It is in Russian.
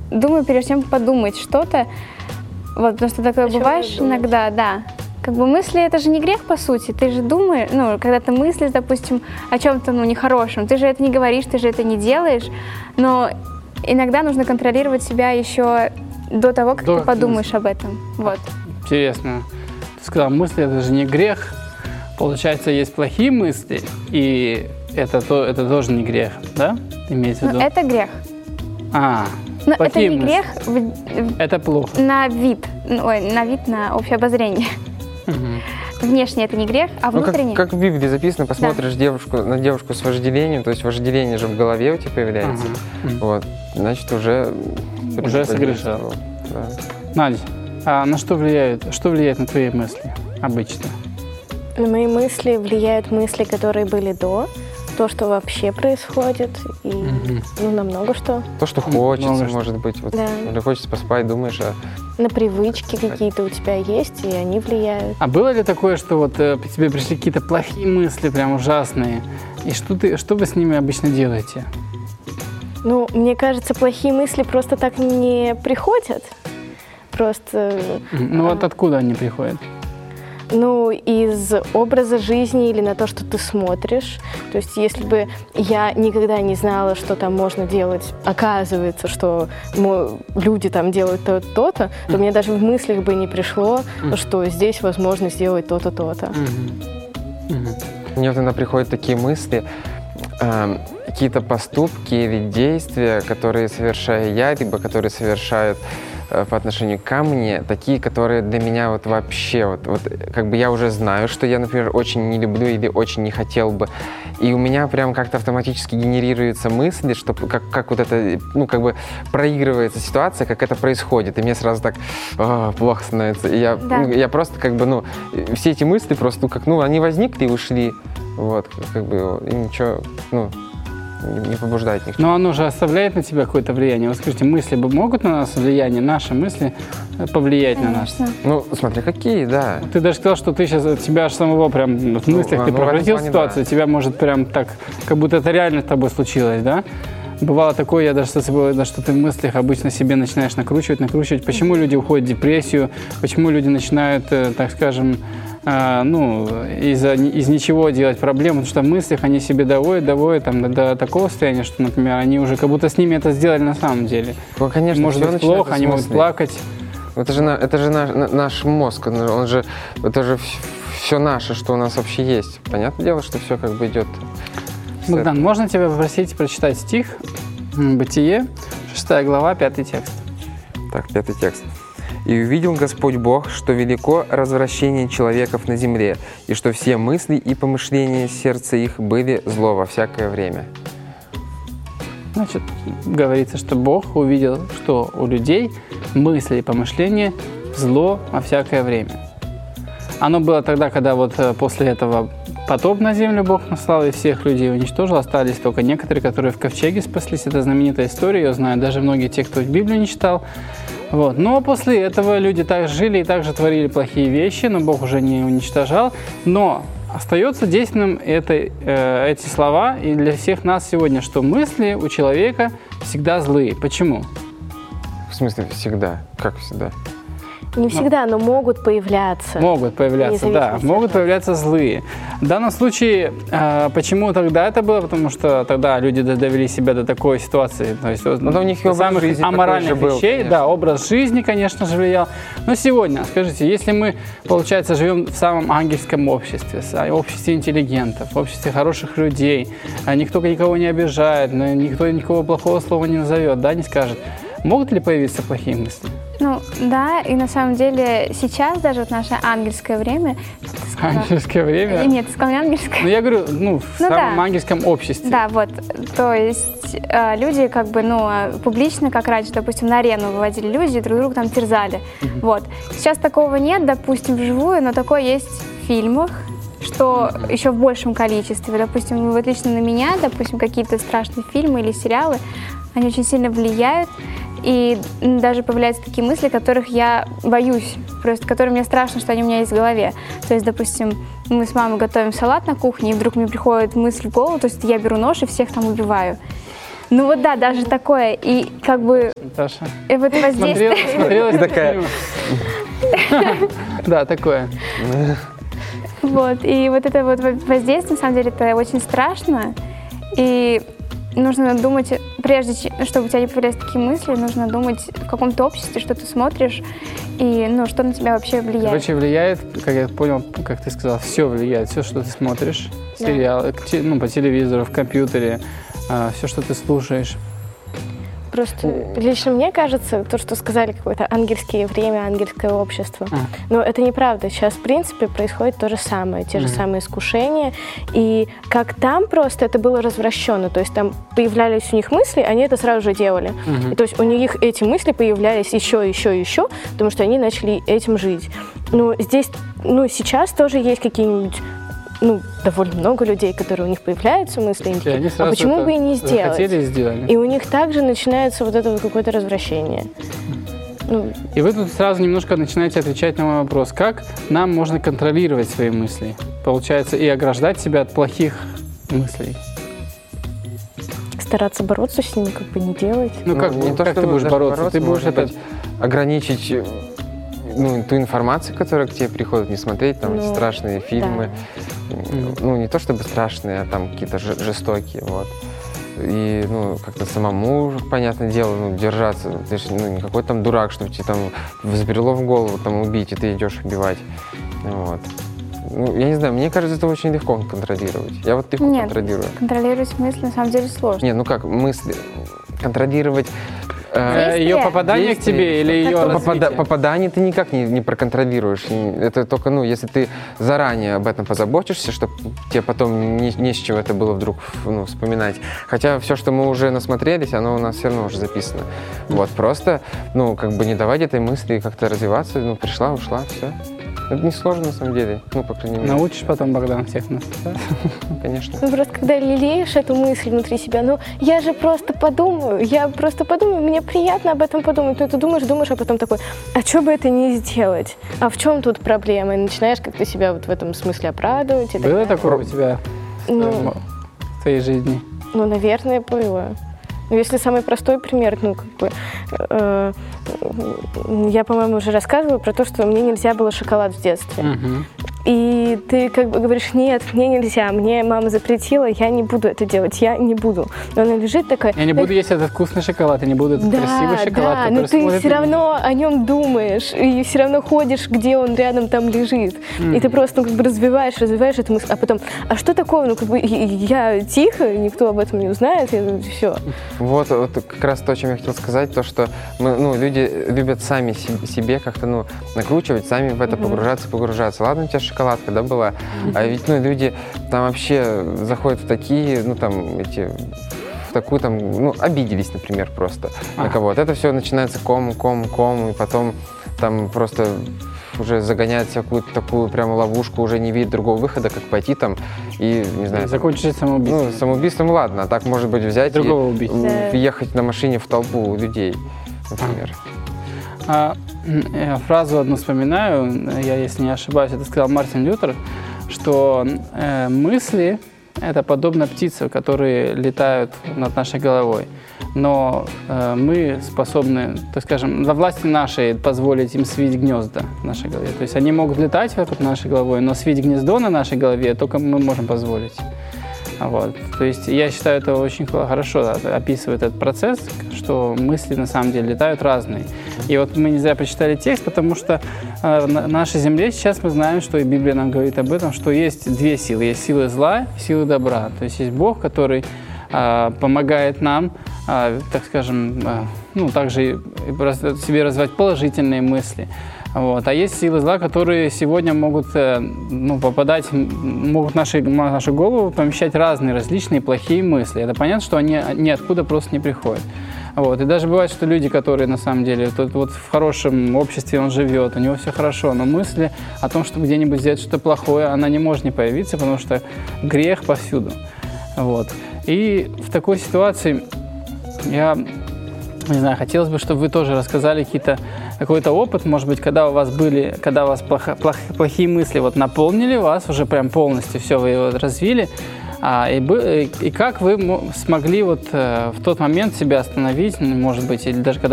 думаю, прежде чем подумать что-то. Вот, потому что такое бывает иногда, да. Как бы мысли — это же не грех, по сути. Ты же думаешь, когда ты мыслишь, допустим, о чем-то, нехорошем, ты же это не говоришь, ты же это не делаешь. Но иногда нужно контролировать себя еще до того, как ты подумаешь об этом. Вот. Интересно. Ты сказала, мысли — это же не грех. Получается, есть плохие мысли, и это тоже не грех, да? Имеется в виду? Это грех. Но это не мысли. грех. Это плохо. На вид, на общее обозрение. Внешне это не грех, а внутренне. Как в Библии записано, посмотришь на девушку с вожделением, то есть вожделение же в голове у тебя появляется. Вот, значит, уже согрешал. Да. Надя, а на что влияет на твои мысли обычно? На мои мысли влияют мысли, которые были до, то, что вообще происходит, и на много что. То, что хочется, может быть. Вот, или хочется поспать, думаешь на привычки какие-то у тебя есть, и они влияют. А было ли такое, что вот тебе пришли какие-то плохие мысли, прям ужасные, и что вы с ними обычно делаете? Мне кажется, плохие мысли просто так не приходят. Просто... вот откуда они приходят? Из образа жизни или на то, что ты смотришь. То есть, если бы я никогда не знала, что там можно делать, оказывается, что люди там делают то-то, то мне даже в мыслях бы не пришло, что здесь возможно сделать то-то, то-то. Мне вот иногда приходят такие мысли, какие-то поступки или действия, которые совершаю я, либо которые совершают по отношению ко мне, такие, которые для меня вот вообще, как бы я уже знаю, что я, например, очень не люблю или очень не хотел бы, и у меня прям как-то автоматически генерируются мысли, что как вот это, как бы проигрывается ситуация, как это происходит, и мне сразу так плохо становится, и я просто как бы, все эти мысли просто, они возникли и ушли, вот, как бы, и ничего, не побуждает никто. Но оно же оставляет на тебя какое-то влияние. Вот скажите, мысли могут на нас влияние, наши мысли повлиять на нас? Смотри, какие, да. Ты даже сказал, что тебя аж самого прям в мыслях ты прокрутил ситуацию, тебя может прям так, как будто это реально с тобой случилось, да? Бывало такое, я даже что ты в мыслях обычно себе начинаешь накручивать. Почему люди уходят в депрессию, почему люди начинают, так скажем, из ничего делать проблему, потому что в мыслях они себе доводят там, до такого состояния, что, например, они уже как будто с ними это сделали на самом деле. Конечно, может быть плохо, они могут плакать. Это же наш мозг, это же все наше, что у нас вообще есть. Понятное дело, что все как бы идет. Богдан, можно тебя попросить прочитать стих Бытие, 6 глава, 5 текст. Так, 5 текст. «И увидел Господь Бог, что велико развращение человеков на земле, и что все мысли и помышления сердца их были зло во всякое время». Значит, говорится, что Бог увидел, что у людей мысли и помышления зло во всякое время. Оно было тогда, когда вот после этого потоп на землю Бог наслал и всех людей уничтожил. Остались только некоторые, которые в ковчеге спаслись. Это знаменитая история, ее знают даже многие те, кто Библию не читал. Вот. Но после этого люди так жили и также творили плохие вещи, но Бог уже не уничтожал. Но остается действенным эти слова и для всех нас сегодня, что мысли у человека всегда злые. Почему? В смысле всегда? Как всегда? Не всегда, но могут появляться. Могут появляться, да. Могут появляться злые. В данном случае, почему тогда это было? Потому что тогда люди довели себя до такой ситуации. То есть, у них самых аморальных вещей. Был, да, образ жизни, конечно же, влиял. Но сегодня, скажите, если мы, получается, живем в самом ангельском обществе, обществе интеллигентов, обществе хороших людей, никто никого не обижает, никто никакого плохого слова не назовет, да, не скажет. Могут ли появиться плохие мысли? Да, и на самом деле сейчас даже в наше ангельское время... Ангельское время? Нет, ты сказал не ангельское. Я говорю, в самом ангельском обществе. Да, вот, то есть люди как бы, публично, как раньше, допустим, на арену выводили люди и друг друга там терзали. Вот. Сейчас такого нет, допустим, вживую, но такое есть в фильмах, что еще в большем количестве. Допустим, вот лично на меня, допустим, какие-то страшные фильмы или сериалы, они очень сильно влияют. И даже появляются такие мысли, которых я боюсь, просто которые мне страшно, что они у меня есть в голове. То есть, допустим, мы с мамой готовим салат на кухне, и вдруг мне приходит мысль в голову, то есть я беру нож и всех там убиваю. Ну вот да, даже такое. И как бы Наташа. вот воздействие. Смотрела И такая. Да, такое. Вот. И вот это вот воздействие, на самом деле, это очень страшно. И нужно думать, прежде чем, чтобы у тебя не появлялись такие мысли, нужно думать в каком-то обществе, что ты смотришь, и ну, что на тебя вообще влияет. Короче, влияет, как я понял, как ты сказал, все влияет, все, что ты смотришь, сериалы, ну, по телевизору, в компьютере, все, что ты слушаешь. Просто лично мне кажется, то, что сказали, какое-то ангельское время, ангельское общество. Но это неправда. Сейчас, в принципе, происходит то же самое, те же самые искушения. И как там просто это было развращено. То есть там появлялись у них мысли, они это сразу же делали. И, то есть у них эти мысли появлялись еще, потому что они начали этим жить. Но здесь, ну, сейчас тоже есть какие-нибудь довольно много людей, которые у них появляются мысли, они такие, а почему бы и не сделать? И у них также начинается вот это вот какое-то развращение. И вы тут сразу немножко начинаете отвечать на мой вопрос. Как нам можно контролировать свои мысли? Получается, и ограждать себя от плохих мыслей? Стараться бороться с ними, как бы не делать. Ну как ты будешь бороться? Ты будешь ограничить ту информацию, которая к тебе приходит, не смотреть там страшные фильмы. Ну, не то чтобы страшные, а там какие-то жестокие, вот. И, как-то самому, понятное дело, держаться. Ты же, не какой-то там дурак, чтобы тебе там взбрело в голову там убить, и ты идешь убивать. Вот. Я не знаю, мне кажется, это очень легко контролировать. Я вот легко контролирую. Контролировать мысли на самом деле сложно. Нет, мысли контролировать. Ее попадание к тебе или ее развитие? Попадание ты никак не проконтролируешь. Это только, если ты заранее об этом позаботишься, чтобы тебе потом не с чего это было вдруг вспоминать. Хотя все, что мы уже насмотрелись, оно у нас все равно уже записано. Вот, просто, не давать этой мысли как-то развиваться, пришла, ушла, все. Это не сложно на самом деле, по крайней мере. Научишь потом, Богдан, всех нас, да? Конечно. Просто когда лелеешь эту мысль внутри себя, я же просто подумаю, мне приятно об этом подумать. Но ты думаешь, а потом такой, а что бы это не сделать? А в чем тут проблема? И начинаешь как-то себя вот в этом смысле оправдывать. Было такое у тебя в твоей жизни? Наверное, было. Если самый простой пример, я, по-моему, уже рассказывала про то, что мне нельзя было шоколад в детстве. И ты говоришь, нет, мне нельзя, мне мама запретила, я не буду это делать, я не буду. Но она лежит такая... Я не буду есть этот вкусный шоколад, я не буду этот красивый шоколад, который но ты все равно о нем думаешь, и все равно ходишь, где он рядом там лежит. И ты просто развиваешь эту мысль, а потом, а что такое? Я тихо, никто об этом не узнает, и все. Вот как раз то, о чем я хотел сказать, то, что люди любят сами себе как-то накручивать, сами в это погружаться. Ладно, у тебя шоколадка, да, была, а ведь люди там вообще заходят в такие, в такую там, обиделись, например, просто на кого-то. Это все начинается ком, и потом там просто уже загоняет всякую такую прямо ловушку, уже не видит другого выхода, как пойти там и, не знаю... Закончить самоубийством. Самоубийством, ладно, а так, может быть, взять другого убить. Ехать на машине в толпу людей, например. Я фразу одну вспоминаю, я, если не ошибаюсь, это сказал Мартин Лютер, что мысли – это подобно птицам, которые летают над нашей головой. Но мы способны, так скажем, во власти нашей позволить им свить гнезда в нашей голове. То есть они могут летать вокруг нашей головы, но свить гнездо на нашей голове только мы можем позволить. Вот. То есть я считаю, это очень хорошо описывает этот процесс, что мысли на самом деле летают разные. И вот мы не зря прочитали текст, потому что на нашей земле сейчас мы знаем, что и Библия нам говорит об этом, что есть две силы. Есть силы зла и силы добра. То есть есть Бог, который помогает нам, так скажем, также себе развивать положительные мысли. Вот. А есть силы зла, которые сегодня могут попадать, могут в нашу голову помещать разные различные плохие мысли. Это понятно, что они ниоткуда просто не приходят. Вот. И даже бывает, что люди, которые на самом деле вот в хорошем обществе он живет, у него все хорошо, но мысли о том, чтобы где-нибудь сделать что-то плохое, она не может не появиться, потому что грех повсюду. Вот. И в такой ситуации я не знаю, хотелось бы, чтобы вы тоже рассказали какой-то опыт, может быть, когда у вас плохие мысли наполнили вас уже прям полностью, все, вы его развили, И как вы смогли вот в тот момент себя остановить, может быть, или даже когда